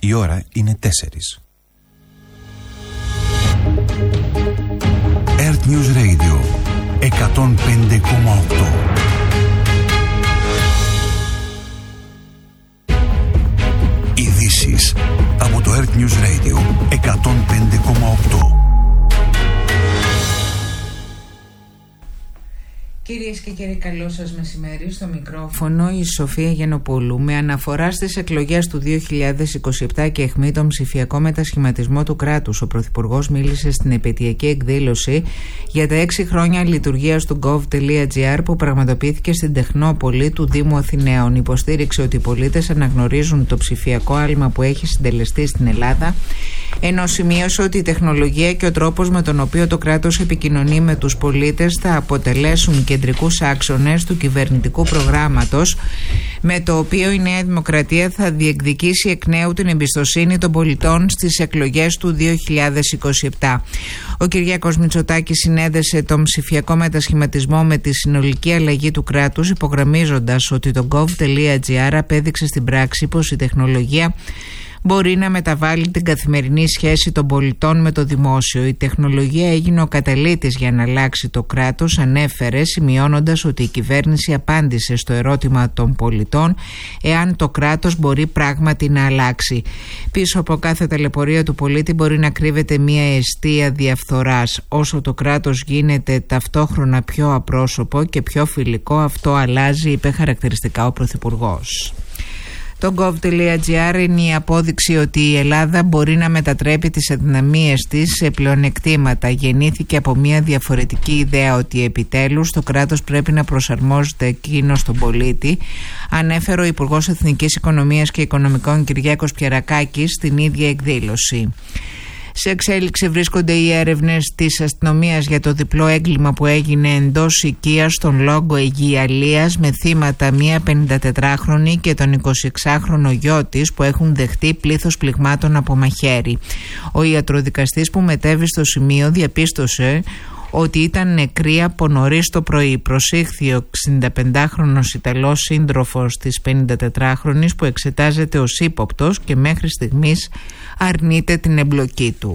Η ώρα είναι 4. Earth News Radio 105,8. Ειδήσεις από το Earth News Radio 105,8. Κυρίες και κύριοι, καλό σας μεσημέρι. Στο μικρόφωνο η Σοφία Γενοπούλου. Με αναφορά στις εκλογές του 2027 και αιχμή τον ψηφιακό μετασχηματισμό του κράτους, ο Πρωθυπουργός μίλησε στην επαιτειακή εκδήλωση για τα 6 χρόνια λειτουργίας του gov.gr που πραγματοποιήθηκε στην Τεχνόπολη του Δήμου Αθηναίων. Υποστήριξε ότι οι πολίτες αναγνωρίζουν το ψηφιακό άλμα που έχει συντελεστεί στην Ελλάδα, ενώ σημείωσε ότι η τεχνολογία και ο τρόπος με τον οποίο το κράτος επικοινωνεί με τους πολίτες θα αποτελέσουν κεντρικούς άξονες του κυβερνητικού προγράμματος, με το οποίο η Νέα Δημοκρατία θα διεκδικήσει εκ νέου την εμπιστοσύνη των πολιτών στις εκλογές του 2027. Ο Κυριάκος Μητσοτάκης συνέδεσε τον ψηφιακό μετασχηματισμό με τη συνολική αλλαγή του κράτους, υπογραμμίζοντας ότι το gov.gr απέδειξε στην πράξη πως η τεχνολογία μπορεί να μεταβάλει την καθημερινή σχέση των πολιτών με το δημόσιο. Η τεχνολογία έγινε ο καταλύτης για να αλλάξει το κράτος, ανέφερε, σημειώνοντας ότι η κυβέρνηση απάντησε στο ερώτημα των πολιτών εάν το κράτος μπορεί πράγματι να αλλάξει. Πίσω από κάθε ταλαιπωρία του πολίτη μπορεί να κρύβεται μια αιστεία διαφθοράς. Όσο το κράτος γίνεται ταυτόχρονα πιο απρόσωπο και πιο φιλικό, αυτό αλλάζει, είπε χαρακτηριστικά ο Πρωθυπουργός. Το gov.gr είναι η απόδειξη ότι η Ελλάδα μπορεί να μετατρέπει τις αδυναμίες της σε πλεονεκτήματα. Γεννήθηκε από μια διαφορετική ιδέα ότι επιτέλους το κράτος πρέπει να προσαρμόζεται εκείνο στον πολίτη, ανέφερε ο Υπουργός Εθνικής Οικονομίας και Οικονομικών Κυριάκος Πιερακάκης στην ίδια εκδήλωση. Σε εξέλιξη βρίσκονται οι έρευνες της αστυνομίας για το διπλό έγκλημα που έγινε εντός οικίας στον Λόγκο Αιγιαλίας με θύματα μία 54χρονη και τον 26χρονο γιο της που έχουν δεχτεί πλήθος πληγμάτων από μαχαίρι. Ο ιατροδικαστής που μετέβη στο σημείο διαπίστωσε ότι ήταν νεκροί από νωρίς το πρωί. Προσήχθη ο 65χρονος Ιταλός σύντροφος της 54χρονης που εξετάζεται ως ύποπτος και μέχρι στιγμής αρνείται την εμπλοκή του.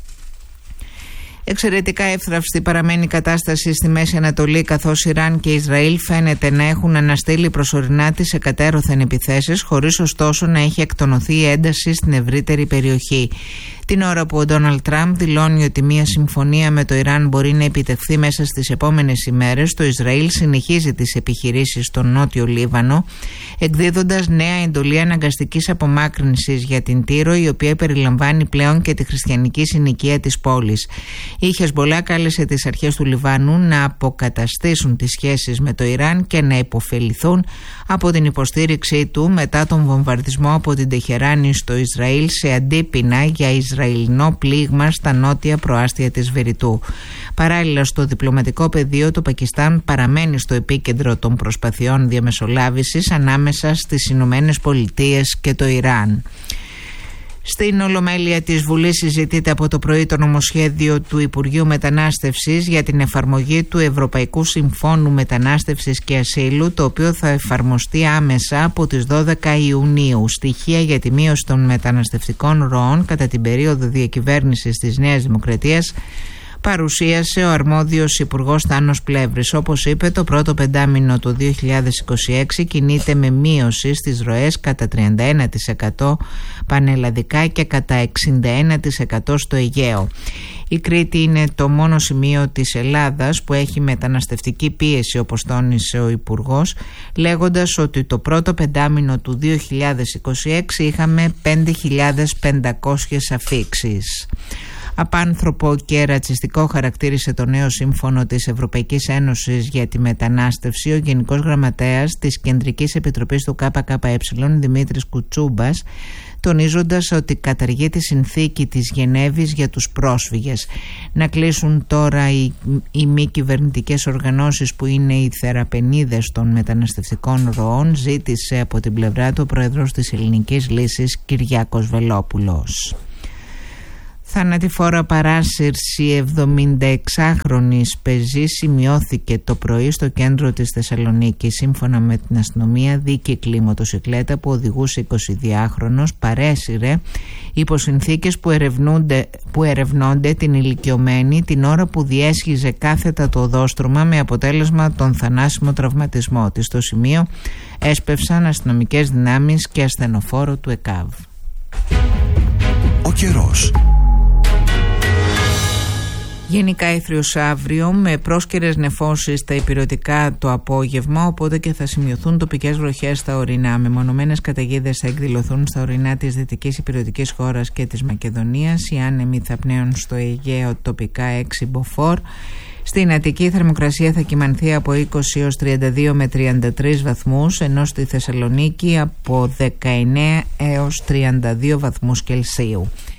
Εξαιρετικά εύθραυστη παραμένει η κατάσταση στη Μέση Ανατολή, καθώς Ιράν και Ισραήλ φαίνεται να έχουν αναστείλει προσωρινά τις εκατέρωθεν επιθέσεις, χωρίς ωστόσο να έχει εκτονωθεί η ένταση στην ευρύτερη περιοχή. Την ώρα που ο Ντόναλντ Τραμπ δηλώνει ότι μια συμφωνία με το Ιράν μπορεί να επιτευχθεί μέσα στις επόμενες ημέρες, το Ισραήλ συνεχίζει τις επιχειρήσεις στο νότιο Λίβανο, εκδίδοντας νέα εντολή αναγκαστικής απομάκρυνσης για την Τύρο, η οποία περιλαμβάνει πλέον και τη χριστιανική συνοικία της πόλης. Η Χεσμπολά κάλεσε τις αρχές του Λιβάνου να αποκαταστήσουν τις σχέσεις με το Ιράν και να υποφεληθούν από την υποστήριξή του μετά τον βομβαρδισμό από την Τεχεράνη στο Ισραήλ σε αντίπεινα για Ισραηλινό πλήγμα στα νότια προάστια της Βηρητού. Παράλληλα, στο διπλωματικό πεδίο, το Πακιστάν παραμένει στο επίκεντρο των προσπαθειών διαμεσολάβησης ανάμεσα στις Ηνωμένες Πολιτείες και το Ιράν. Στην Ολομέλεια της Βουλής συζητείται από το πρωί το νομοσχέδιο του Υπουργείου Μετανάστευσης για την εφαρμογή του Ευρωπαϊκού Συμφώνου Μετανάστευσης και Ασύλου, το οποίο θα εφαρμοστεί άμεσα από τις 12 Ιουνίου. Στοιχεία για τη μείωση των μεταναστευτικών ροών κατά την περίοδο διακυβέρνησης της Νέας Δημοκρατίας παρουσίασε ο αρμόδιος Υπουργός Θάνος Πλεύρης. Όπως είπε, το πρώτο πεντάμινο του 2026 κινείται με μείωση στις ροές κατά 31% πανελλαδικά και κατά 61% στο Αιγαίο. Η Κρήτη είναι το μόνο σημείο της Ελλάδας που έχει μεταναστευτική πίεση, όπως τόνισε ο Υπουργός, λέγοντας ότι το πρώτο πεντάμινο του 2026 είχαμε 5.500 αφίξεις. Απάνθρωπο και ρατσιστικό χαρακτήρισε το νέο σύμφωνο της Ευρωπαϊκής Ένωσης για τη μετανάστευση ο Γενικός Γραμματέας της Κεντρικής Επιτροπής του ΚΚΕ, Δημήτρης Κουτσούμπας, τονίζοντας ότι καταργεί τη συνθήκη της Γενέβης για τους πρόσφυγες. Να κλείσουν τώρα οι μη κυβερνητικές οργανώσεις που είναι οι θεραπενίδες των μεταναστευτικών ροών, ζήτησε από την πλευρά του ο Πρόεδρος της Ελληνικής Λύσης Κυριάκος Βελόπουλος. Θανατηφόρα παράσυρση 76χρονης πεζής σημειώθηκε το πρωί στο κέντρο της Θεσσαλονίκης. Σύμφωνα με την αστυνομία, δίκυκλη μοτοσικλέτα που οδηγούσε 22χρονος παρέσυρε υπό συνθήκες που ερευνώνται την ηλικιωμένη την ώρα που διέσχιζε κάθετα το οδόστρωμα, με αποτέλεσμα τον θανάσιμο τραυματισμό της. Στο σημείο έσπευσαν αστυνομικές δυνάμεις και ασθενοφόρο του ΕΚΑΒ. Ο καιρός. Γενικά ήθριος αύριο, με πρόσκαιρες νεφώσεις στα ηπειρωτικά το απόγευμα, οπότε και θα σημειωθούν τοπικές βροχές στα ορεινά. Μεμονωμένες καταιγίδες θα εκδηλωθούν στα ορεινά της δυτικής ηπειρωτικής χώρας και της Μακεδονίας. Οι άνεμοι θα πνέουν στο Αιγαίο τοπικά 6 μποφόρ. Στην Αττική η θερμοκρασία θα κυμανθεί από 20 έως 32 με 33 βαθμούς, ενώ στη Θεσσαλονίκη από 19 έως 32 βαθμούς Κελσίου.